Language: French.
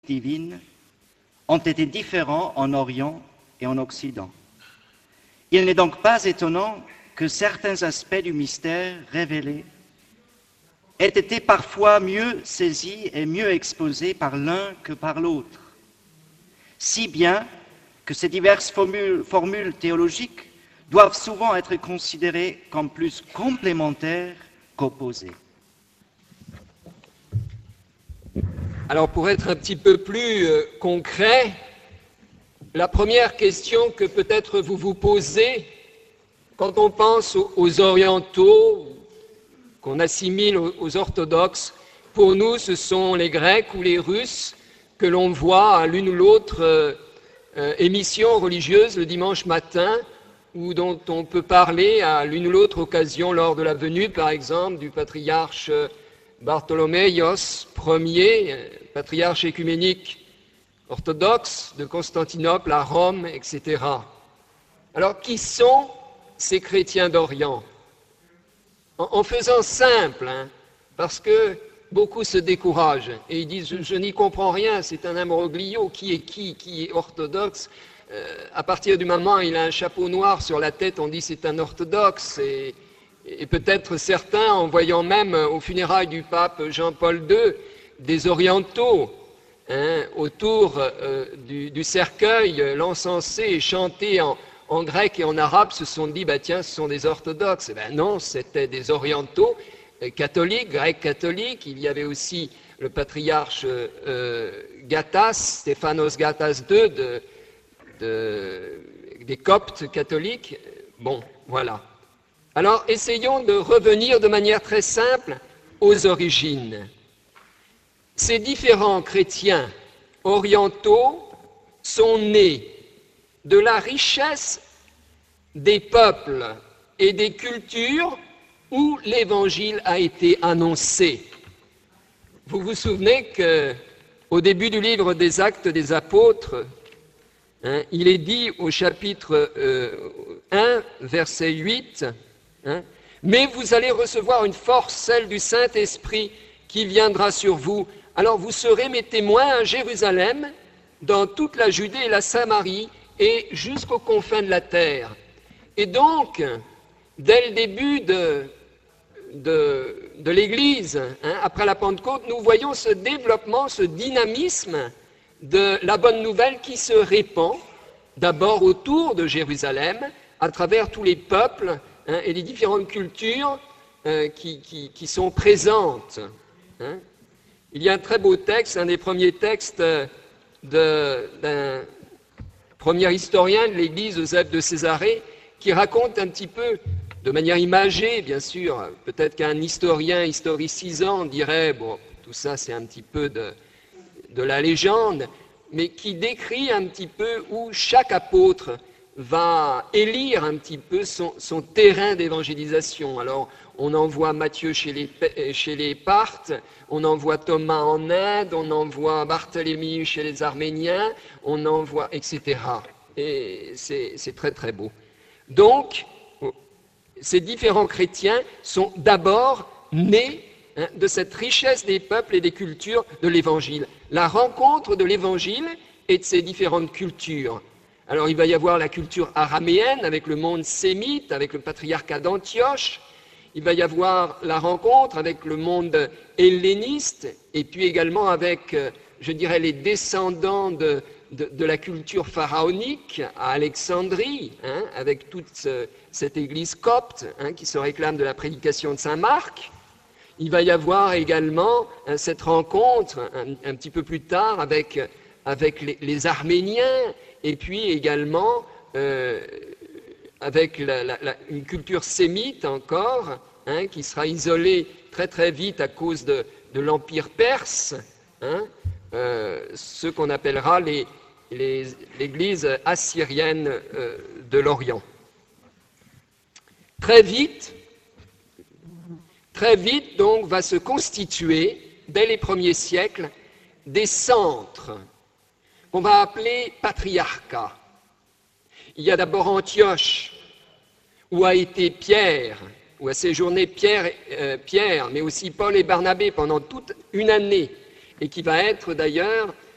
divine ont été différents en Orient et en Occident. Il n'est donc pas étonnant que certains aspects du mystère révélé aient été parfois mieux saisis et mieux exposés par l'un que par l'autre, si bien que ces diverses formules théologiques doivent souvent être considérées comme plus complémentaires qu'opposées. Alors, pour être un petit peu plus concret, la première question que peut-être vous vous posez quand on pense aux orientaux, qu'on assimile aux orthodoxes, pour nous, ce sont les Grecs ou les Russes que l'on voit à l'une ou l'autre émission religieuse le dimanche matin, ou dont on peut parler à l'une ou l'autre occasion lors de la venue, par exemple, du patriarche Bartholoméos Ier, patriarche écuménique orthodoxe de Constantinople à Rome, etc. Alors, qui sont ces chrétiens d'Orient? En faisant simple, parce que beaucoup se découragent et ils disent « je n'y comprends rien, c'est un imbroglio, qui est orthodoxe ?» À partir du moment où il a un chapeau noir sur la tête, on dit c'est un orthodoxe, et peut-être certains, en voyant même aux funérailles du pape Jean-Paul II, des orientaux autour du cercueil, l'encensé et chanté en grec et en arabe, se sont dit tiens, ce sont des orthodoxes. Eh bien non, c'était des orientaux catholiques, grecs catholiques. Il y avait aussi le patriarche Gattas, Stéphanos Gattas II, des Coptes catholiques. Bon, voilà. Alors, essayons de revenir de manière très simple aux origines. Ces différents chrétiens orientaux sont nés de la richesse des peuples et des cultures où l'Évangile a été annoncé. Vous vous souvenez qu'au début du livre des Actes des Apôtres, il est dit au chapitre 1, verset 8, mais vous allez recevoir une force, celle du Saint-Esprit, qui viendra sur vous. Alors vous serez mes témoins à Jérusalem, dans toute la Judée et la Samarie, et jusqu'aux confins de la terre. Et donc, dès le début de l'Église, après la Pentecôte, nous voyons ce développement, ce dynamisme de la bonne nouvelle qui se répand, d'abord autour de Jérusalem, à travers tous les peuples et les différentes cultures qui sont présentes. Il y a un très beau texte, un des premiers textes d'un premier historien de l'Église, Joseph de Césarée, qui raconte un petit peu, de manière imagée, bien sûr, peut-être qu'un historicisant dirait, bon, tout ça c'est un petit peu de la légende, mais qui décrit un petit peu où chaque apôtre va élire un petit peu son terrain d'évangélisation. Alors, on envoie Matthieu chez les Parthes, on envoie Thomas en Inde, on envoie Barthélemy chez les Arméniens, on envoie, etc. Et c'est très très beau. Donc, ces différents chrétiens sont d'abord nés de cette richesse des peuples et des cultures de l'Évangile. La rencontre de l'Évangile et de ces différentes cultures. Alors, il va y avoir la culture araméenne avec le monde sémite, avec le patriarcat d'Antioche. Il va y avoir la rencontre avec le monde helléniste et puis également avec, je dirais, les descendants de la culture pharaonique à Alexandrie, avec toute cette église copte qui se réclame de la prédication de saint Marc. Il va y avoir également cette rencontre un petit peu plus tard avec les Arméniens et puis également avec une culture sémite encore, qui sera isolée très très vite à cause de l'Empire perse, ce qu'on appellera l'Église assyrienne de l'Orient. Très vite, donc, va se constituer, dès les premiers siècles, des centres qu'on va appeler patriarcats. Il y a d'abord Antioche, où a été Pierre, où a séjourné Pierre, mais aussi Paul et Barnabé pendant toute une année, et qui va être d'ailleurs